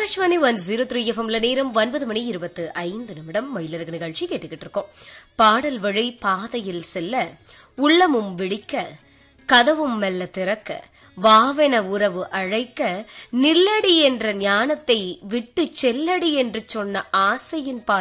ஆகாஷ்வாணி 103 எஃப்எம்ல நேரம் 9:25 மயிலரகு நிகழ்ச்சி கேட்டுக்கிட்டு இருக்கோம். பாடல் வழி பாதையில் செல்ல உள்ளமும் விழிக்க கதவும் மெல்ல திறக்க வாவென உறவு அழைக்க நில்லடி என்ற ஞானத்தை விட்டு செல்லடி என்று சொன்ன ஆசையின்